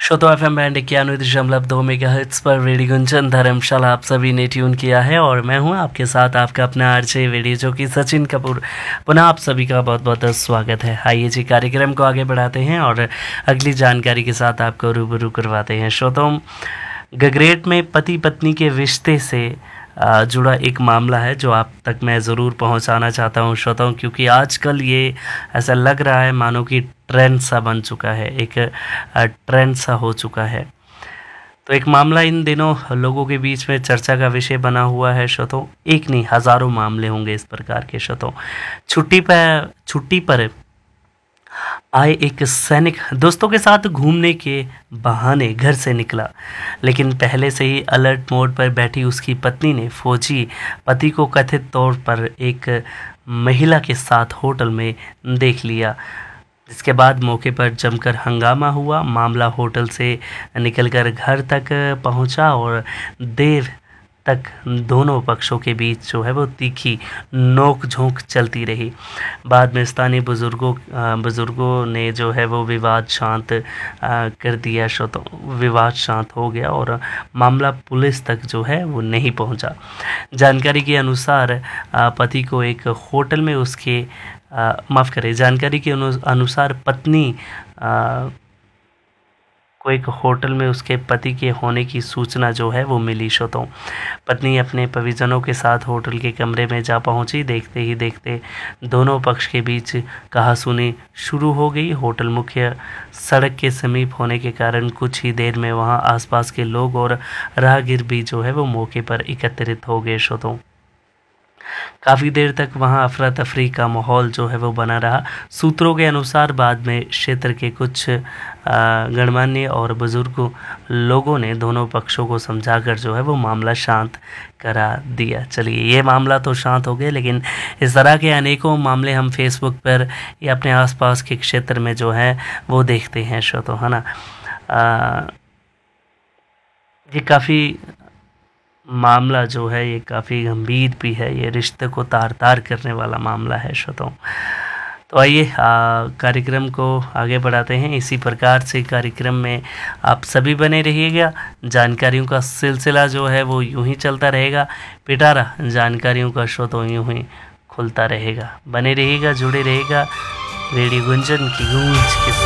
श्रोतो FM band 91.2 megahertz पर radio Gunjan धर्मशाला आप सभी ने ट्यून किया है और मैं हूं आपके साथ आपका अपना आरजे रेडियो जो कि सचिन कपूर। पुनः आप सभी का बहुत बहुत स्वागत है। आइए जी कार्यक्रम को आगे बढ़ाते हैं और अगली जानकारी के साथ आपको रूबरू करवाते हैं। श्रोतो गगरेट में पति पत्नी के रिश्ते से जुड़ा एक मामला है जो आप तक मैं ज़रूर पहुंचाना चाहता हूं श्रोताओं, क्योंकि आजकल ये ऐसा लग रहा है मानो कि ट्रेंड सा बन चुका है, एक ट्रेंड सा हो चुका है। तो एक मामला इन दिनों लोगों के बीच में चर्चा का विषय बना हुआ है श्रोताओं। एक नहीं हज़ारों मामले होंगे इस प्रकार के श्रोताओं। छुट्टी पर आए एक सैनिक दोस्तों के साथ घूमने के बहाने घर से निकला, लेकिन पहले से ही अलर्ट मोड पर बैठी उसकी पत्नी ने फौजी पति को कथित तौर पर एक महिला के साथ होटल में देख लिया, जिसके बाद मौके पर जमकर हंगामा हुआ। मामला होटल से निकलकर घर तक पहुंचा और देर तक दोनों पक्षों के बीच जो है वो तीखी नोक झोंक चलती रही। बाद में स्थानीय बुजुर्गों ने जो है वो विवाद शांत कर दिया। विवाद शांत हो गया और मामला पुलिस तक जो है वो नहीं पहुंचा। जानकारी के अनुसार पति को एक होटल में उसके जानकारी के अनुसार पत्नी को एक होटल में उसके पति के होने की सूचना जो है वो मिली। श्रोताओं पत्नी अपने परिजनों के साथ होटल के कमरे में जा पहुंची। देखते ही देखते दोनों पक्ष के बीच कहासुनी शुरू हो गई। होटल मुख्य सड़क के समीप होने के कारण कुछ ही देर में वहां आसपास के लोग और राहगीर भी जो है वो मौके पर एकत्रित हो गए। श्रोताओं काफ़ी देर तक वहां अफरा तफरी का माहौल जो है वो बना रहा। सूत्रों के अनुसार बाद में क्षेत्र के कुछ गणमान्य और बुजुर्ग लोगों ने दोनों पक्षों को समझाकर जो है वो मामला शांत करा दिया। चलिए ये मामला तो शांत हो गया, लेकिन इस तरह के अनेकों मामले हम फेसबुक पर या अपने आसपास के क्षेत्र में जो है वो देखते हैं श्रोताओं, है ना। ये काफ़ी मामला जो है ये काफ़ी गंभीर भी है, ये रिश्ते को तार तार करने वाला मामला है श्रोताओं। तो आइए कार्यक्रम को आगे बढ़ाते हैं। इसी प्रकार से कार्यक्रम में आप सभी बने रहिएगा। जानकारियों का सिलसिला जो है वो यूं ही चलता रहेगा। पिटारा जानकारियों का श्रोताओं यूं ही खुलता रहेगा। बने रहिएगा, जुड़े रहेगा रेडियो गुंजन की गूंज के